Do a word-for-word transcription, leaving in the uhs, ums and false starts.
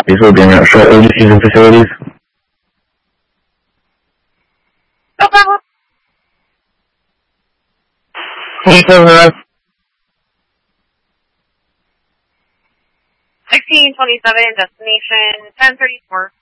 These will be in our short agencies and facilities. No problem. twenty-seven arrive. sixteen twenty-seven, destination ten thirty-four.